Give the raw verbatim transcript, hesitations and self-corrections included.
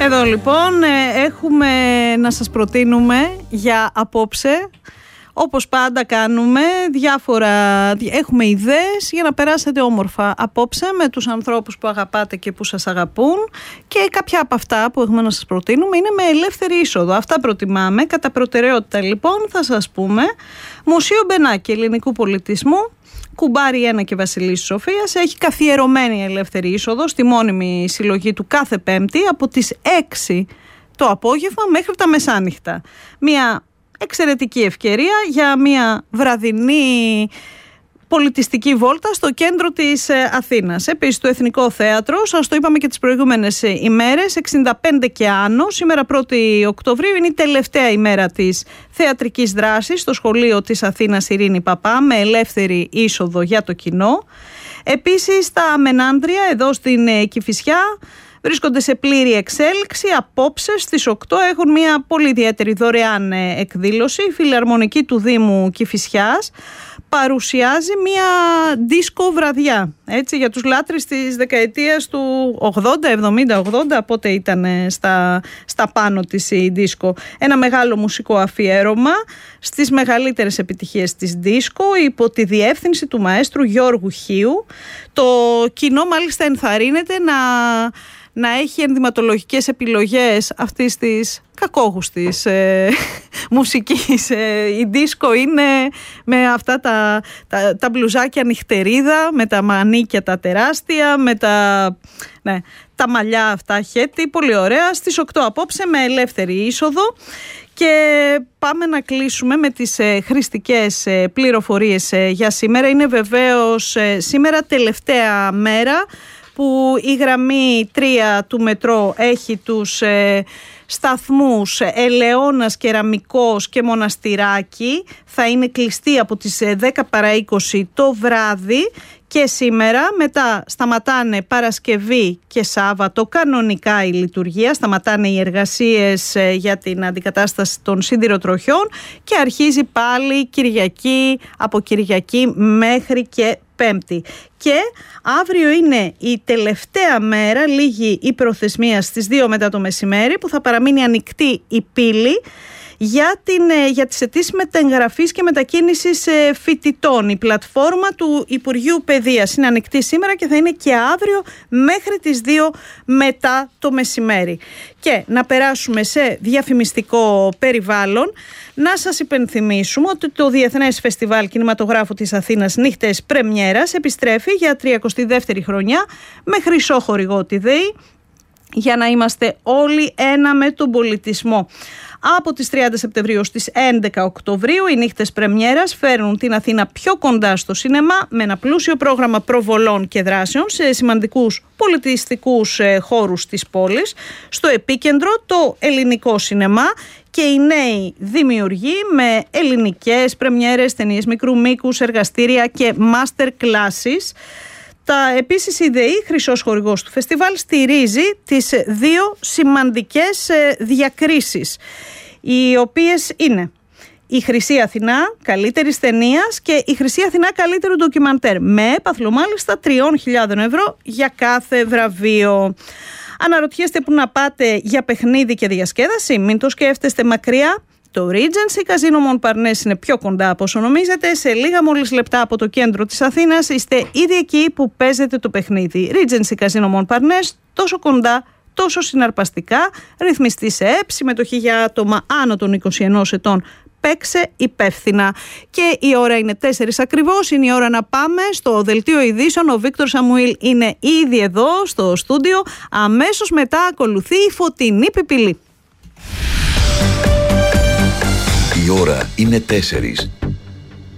Εδώ λοιπόν έχουμε να σας προτείνουμε για απόψε, όπως πάντα κάνουμε, διάφορα, έχουμε ιδέες για να περάσετε όμορφα απόψε με τους ανθρώπους που αγαπάτε και που σας αγαπούν, και κάποια από αυτά που έχουμε να σας προτείνουμε είναι με ελεύθερη είσοδο. Αυτά προτιμάμε. Κατά προτεραιότητα λοιπόν θα σας πούμε Μουσείο Μπενάκη Ελληνικού Πολιτισμού, Κουμπάρι ένα και Βασιλής Σοφίας. Έχει καθιερωμένη ελεύθερη είσοδο στη μόνιμη συλλογή του κάθε Πέμπτη από τις έξι το απόγευμα μέχρι τα μεσάνυχτα. Μια εξαιρετική ευκαιρία για μια βραδινή πολιτιστική βόλτα στο κέντρο της Αθήνας. Επίσης το Εθνικό Θέατρο, σας το είπαμε και τις προηγούμενες ημέρες, εξήντα πέντε και άνω, σήμερα πρώτη Οκτωβρίου είναι η τελευταία ημέρα της θεατρικής δράσης στο σχολείο της Αθήνας Ειρήνη Παπά, με ελεύθερη είσοδο για το κοινό. Επίσης τα Μενάνδρια εδώ στην Κηφισιά βρίσκονται σε πλήρη εξέλιξη. Απόψε στις οκτώ έχουν μια πολύ ιδιαίτερη δωρεάν εκδήλωση. Η Φιλαρμονική του Δήμου Κηφισιάς παρουσιάζει μια δίσκο βραδιά, έτσι, για τους λάτρεις της δεκαετίας του ογδόντα, εβδομήντα, ογδόντα, πότε ήταν στα, στα πάνω της η δίσκο. Ένα μεγάλο μουσικό αφιέρωμα στις μεγαλύτερες επιτυχίες της δίσκο υπό τη διεύθυνση του μαέστρου Γιώργου Χίου. Το κοινό μάλιστα ενθαρρύνεται να... να έχει ενδυματολογικές επιλογές αυτής της κακόγουστης ε, μουσικής. Ε, η δίσκο είναι με αυτά τα, τα, τα μπλουζάκια νυχτερίδα, με τα μανίκια τα τεράστια, με τα, ναι, τα μαλλιά αυτά χέτη, πολύ ωραία. Στις οκτώ απόψε με ελεύθερη είσοδο. Και πάμε να κλείσουμε με τις ε, χρηστικές ε, πληροφορίες ε, για σήμερα. Είναι βεβαίως ε, σήμερα τελευταία μέρα που η γραμμή τρία του μετρό έχει τους ε, σταθμούς Ελαιώνας, Κεραμικός και Μοναστηράκι. Θα είναι κλειστή από τις δέκα παρά είκοσι το βράδυ και σήμερα. Μετά σταματάνε Παρασκευή και Σάββατο κανονικά η λειτουργία, σταματάνε οι εργασίες για την αντικατάσταση των σιδηροτροχιών και αρχίζει πάλι Κυριακή, από Κυριακή μέχρι και Πέμπτη. Και αύριο είναι η τελευταία μέρα, λίγη η προθεσμία στις δύο μετά το μεσημέρι, που θα παραμείνει ανοιχτή η πύλη για, την, για τις αιτήσεις μεταγραφής και μετακίνησης φοιτητών. Η πλατφόρμα του Υπουργείου Παιδείας είναι ανοιχτή σήμερα και θα είναι και αύριο μέχρι τις δύο μετά το μεσημέρι. Και να περάσουμε σε διαφημιστικό περιβάλλον. Να σας υπενθυμίσουμε ότι το Διεθνές Φεστιβάλ Κινηματογράφου της Αθήνας Νύχτες Πρεμιέρας επιστρέφει για τριακοστή δεύτερη χρονιά με χρυσό χορηγό τη ΔΕΗ, για να είμαστε όλοι ένα με τον πολιτισμό. Από τις τριάντα Σεπτεμβρίου στις έντεκα Οκτωβρίου οι νύχτες πρεμιέρας φέρνουν την Αθήνα πιο κοντά στο σινεμά, με ένα πλούσιο πρόγραμμα προβολών και δράσεων σε σημαντικούς πολιτιστικούς χώρους της πόλης. Στο επίκεντρο το ελληνικό σινεμά και οι νέοι δημιουργοί με ελληνικές πρεμιέρες, ταινίες μικρού μήκους, εργαστήρια και master classes. Τα, επίσης η ΔΕΗ, χρυσός χορηγός του φεστιβάλ, στηρίζει τις δύο σημαντικές διακρίσεις, οι οποίες είναι η Χρυσή Αθηνά καλύτερης ταινίας και η Χρυσή Αθηνά καλύτερου ντοκιμαντέρ, με έπαθλο μάλιστα τριών χιλιάδων ευρώ για κάθε βραβείο. Αναρωτιέστε που να πάτε για παιχνίδι και διασκέδαση? Μην το σκέφτεστε μακριά. Το Regency Casino Montparnasse είναι πιο κοντά από όσο νομίζετε. Σε λίγα μόλις λεπτά από το κέντρο της Αθήνας είστε ήδη εκεί που παίζετε το παιχνίδι. Regency Casino Montparnasse, τόσο κοντά, τόσο συναρπαστικά. Ρυθμιστή σε ΕΠ, συμμετοχή για άτομα άνω των είκοσι ενός ετών. Παίξε υπεύθυνα. Και η ώρα είναι τέσσερις ακριβώς. Είναι η ώρα να πάμε στο δελτίο ειδήσεων. Ο Βίκτορ Σαμουήλ είναι ήδη εδώ στο στούντιο. Αμέσως μετά ακολουθεί η Φωτεινή Πιπιλή. Η ώρα είναι τέσσερις.